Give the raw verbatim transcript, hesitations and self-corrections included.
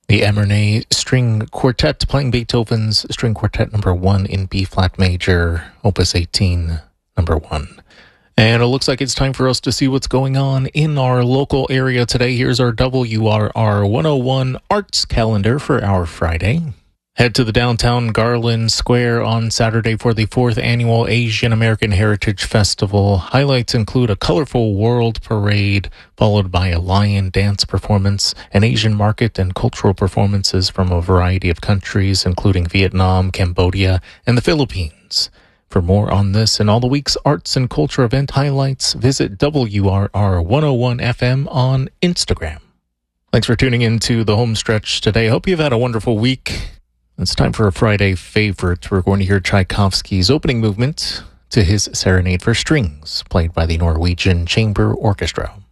The Emernay String Quartet playing Beethoven's String Quartet number one in B-flat major, Opus eighteen, number one. And it looks like it's time for us to see what's going on in our local area today. Here's our W R R one oh one Arts Calendar for our Friday. Head to the downtown Garland Square on Saturday for the fourth annual Asian American Heritage Festival. Highlights include a colorful world parade, followed by a lion dance performance, an Asian market, and cultural performances from a variety of countries, including Vietnam, Cambodia, and the Philippines. For more on this and all the week's arts and culture event highlights, visit W R R one oh one F M on Instagram. Thanks for tuning in to the home stretch today. I hope you've had a wonderful week. It's time for a Friday favorite. We're going to hear Tchaikovsky's opening movement to his Serenade for Strings, played by the Norwegian Chamber Orchestra.